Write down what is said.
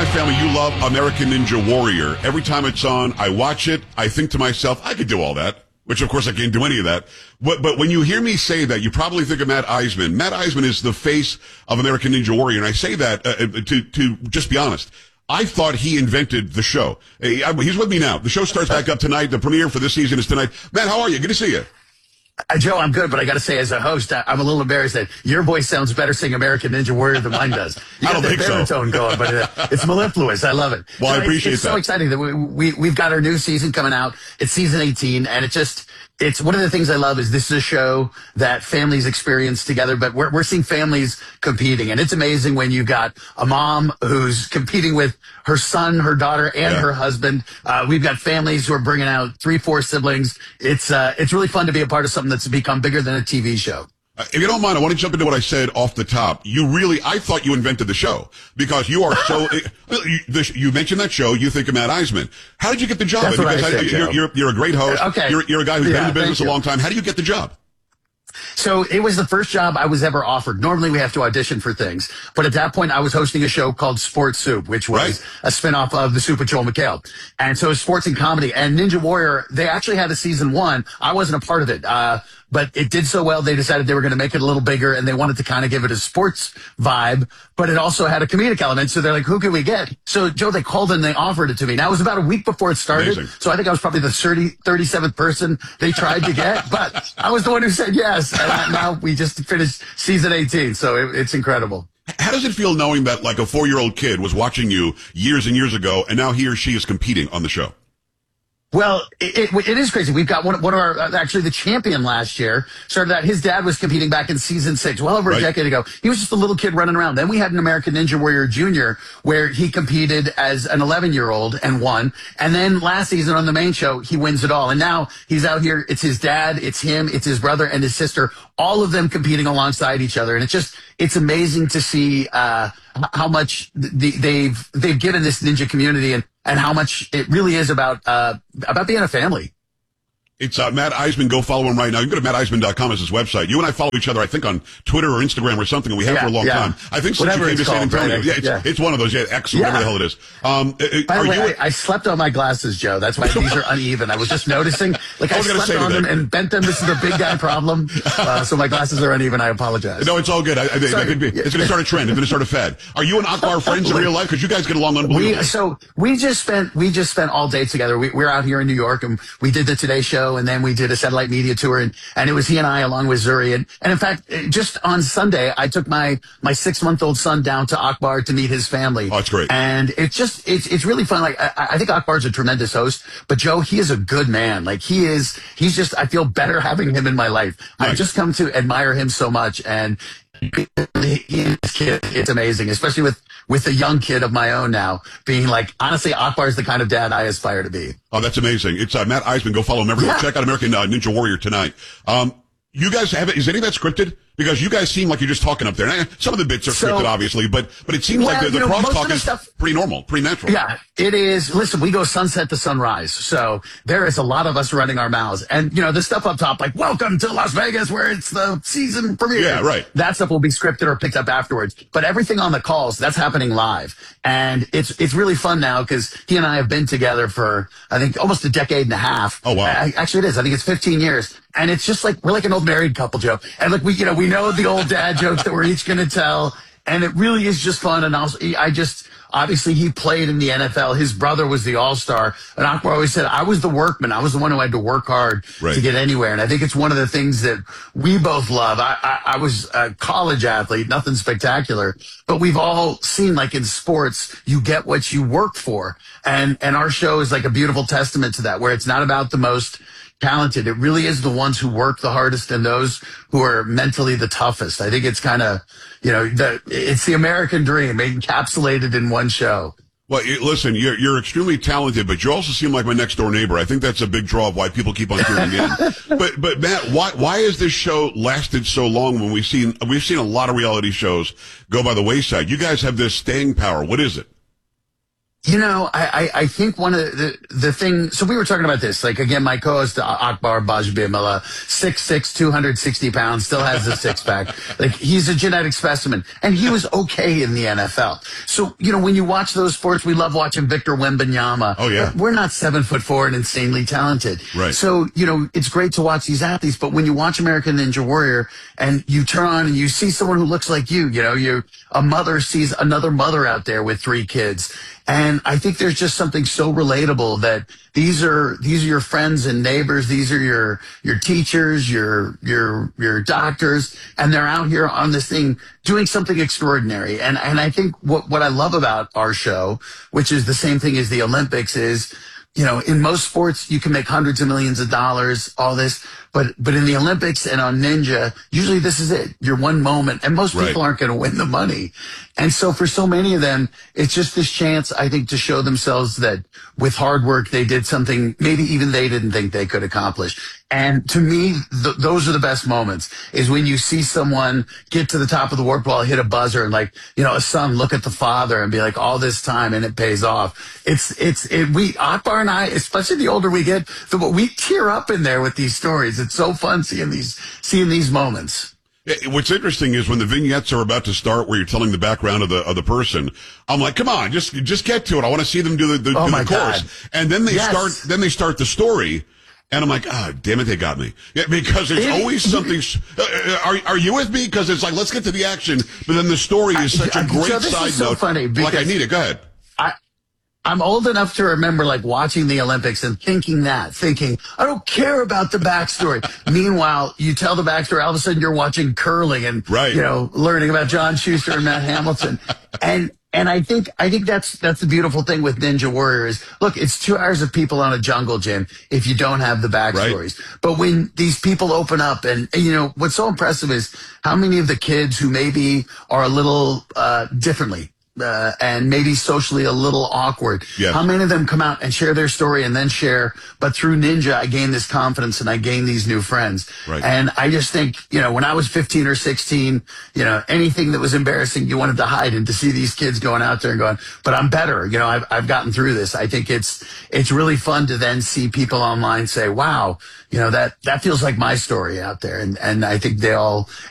my family, you love American Ninja Warrior. Every time it's on, I watch it. I think to myself, I could do all that, which of course I can't do any of that. But when you hear me say that, you probably think of Matt Eisman. Matt Eisman is the face of American Ninja Warrior. And I say that to just be honest. I thought he invented the show. He's with me now. The show starts back up tonight. The premiere for this season is tonight. Matt, how are you? Good to see you. Joe, I'm good, but I got to say, as a host, I'm a little embarrassed that your voice sounds better saying American Ninja Warrior than mine does. You got the baritone going, but it's mellifluous. I love it. Well, I appreciate that. It's so exciting that we've got our new season coming out. It's season 18, and it's one of the things I love is this is a show that families experience together, but we're seeing families competing. And it's amazing when you've got a mom who's competing with her son, her daughter, and her husband. We've got families who are bringing out 3-4 siblings. It's really fun to be a part of something that's become bigger than a TV show. If you don't mind, I want to jump into what I said off the top. I thought you invented the show because you are so, you mentioned that show, you think of Matt Eisman. How did you get the job? That's because what I said, you're a great host. Okay. You're a guy who's been in the business a long time. How do you get the job? So it was the first job I was ever offered. Normally we have to audition for things. But at that point, I was hosting a show called Sports Soup, which was a spinoff of The Soup with Joel McHale. And so sports and comedy. And Ninja Warrior, they actually had a season 1. I wasn't a part of it. But it did so well, they decided they were going to make it a little bigger, and they wanted to kind of give it a sports vibe, but it also had a comedic element. So they're like, who can we get? So, Joe, they called and they offered it to me. Now, it was about a week before it started. Amazing. So I think I was probably the 37th person they tried to get, but I was the one who said yes. And now we just finished season 18. So it's incredible. How does it feel knowing that like a 4-year-old kid was watching you years and years ago, and now he or she is competing on the show? Well, it is crazy. We've got one of our, actually the champion last year started that. His dad was competing back in season 6, well over a decade ago. He was just a little kid running around. Then we had an American Ninja Warrior Junior where he competed as an 11-year-old and won. And then last season on the main show, he wins it all. And now he's out here. It's his dad, it's him, it's his brother and his sister, all of them competing alongside each other. And it's amazing to see, how much they've given this ninja community and how much it really is about being a family. It's Matt Eisman. Go follow him right now. You can go to matteisman.com as his website. You and I follow each other, I think, on Twitter or Instagram or something, and we have for a long time. I think since you came to San Antonio. Right? It's one of those, X, whatever the hell it is. By the way, I slept on my glasses, Joe. That's why these are uneven. I was just noticing. I slept on them and bent them. This is a big guy problem. So my glasses are uneven. I apologize. No, it's all good. It's going to start a trend. It's going to start a fad. Are you and Akbar friends in real life? Because you guys get along unbelievably. We just spent all day together. We're out here in New York, and we did the Today Show, and then we did a satellite media tour, and it was he and I along with Zuri. And in fact, just on Sunday, I took my 6-month-old son down to Akbar to meet his family. Oh, that's great. And it's really fun. Like, I think Akbar's a tremendous host, but Joe, he is a good man. Like he's just, I feel better having him in my life. Nice. I've just come to admire him so much. And his kid, it's amazing, especially with a young kid of my own now, being like, honestly, Akbar is the kind of dad I aspire to be. Oh, that's amazing. It's Matt Eisman. Go follow him everywhere. Check out American Ninja Warrior tonight. You guys is any of that scripted? Because you guys seem like you're just talking up there. And some of the bits are scripted, obviously, but it seems like the crosstalk is pretty normal, pretty natural. Yeah, it is. Listen, we go sunset to sunrise. So there is a lot of us running our mouths. And, the stuff up top, like, welcome to Las Vegas, where it's the season premiere. Yeah, right. That stuff will be scripted or picked up afterwards. But everything on the calls, that's happening live. And it's really fun now because he and I have been together for, I think, almost a decade and a half. Oh, wow. Actually, it is. I think it's 15 years. And it's just like, we're like an old married couple, Joe. And like, we know the old dad jokes that we're each going to tell. And it really is just fun. And also, obviously he played in the NFL. His brother was the all-star. And Akbar always said, I was the workman. I was the one who had to work hard to get anywhere. And I think it's one of the things that we both love. I was a college athlete, nothing spectacular, but we've all seen, like in sports, you get what you work for. And our show is like a beautiful testament to that, where it's not about the most talented. It really is the ones who work the hardest and those who are mentally the toughest. I think it's kind of, it's the American dream encapsulated in one show. Well, listen, you're extremely talented, but you also seem like my next door neighbor. I think that's a big draw of why people keep on tuning in. But Matt, why has this show lasted so long when we've seen a lot of reality shows go by the wayside? You guys have this staying power. What is it? I think one of the thing, so we were talking about this, like again, my co-host Akbar Bajbimala, 6'6", 260 pounds, still has a six pack. Like he's a genetic specimen and he was okay in the NFL. So, when you watch those sports, we love watching Victor Wembanyama. Oh yeah. We're not 7'4" and insanely talented. Right. So, it's great to watch these athletes, but when you watch American Ninja Warrior and you turn on and you see someone who looks like a mother sees another mother out there with 3 kids. And I think there's just something so relatable that these are your friends and neighbors. These are your teachers, your doctors, and they're out here on this thing doing something extraordinary. And I think what I love about our show, which is the same thing as the Olympics, is, in most sports, you can make hundreds of millions of dollars, all this. But in the Olympics and on Ninja, usually this is it. Your one moment. And most people aren't going to win the money. And so for so many of them, it's just this chance, I think, to show themselves that with hard work, they did something maybe even they didn't think they could accomplish. And to me, those are the best moments, is when you see someone get to the top of the warp wall, hit a buzzer, and a son look at the father and be like, all this time, and it pays off. Akbar and I, especially the older we get, we tear up in there with these stories. It's so fun seeing these moments. What's interesting is when the vignettes are about to start, where you're telling the background of the person, I'm like, come on, just get to it. I want to see them do the course. God. And then they start the story. And I'm like, damn it, they got me. Yeah, because there's always something. Are you with me? Because it's like, let's get to the action. But then the story is such a great side so note. Funny like, I need it. Go ahead. I'm old enough to remember watching the Olympics and thinking, I don't care about the backstory. Meanwhile, you tell the backstory, all of a sudden you're watching curling and, learning about John Schuster and Matt Hamilton. And I think that's the beautiful thing with Ninja Warrior is, look, it's 2 hours of people on a jungle gym if you don't have the backstories. Right. But when these people open up and what's so impressive is how many of the kids who maybe are a little, differently, and maybe socially a little awkward. Yes. How many of them come out and share their story and then share, but through Ninja, I gained this confidence and I gained these new friends. Right. And I just think, when I was 15 or 16, anything that was embarrassing, you wanted to hide, and to see these kids going out there and going, but I'm better. I've gotten through this. I think it's really fun to then see people online say, wow, that feels like my story out there. And I think they all,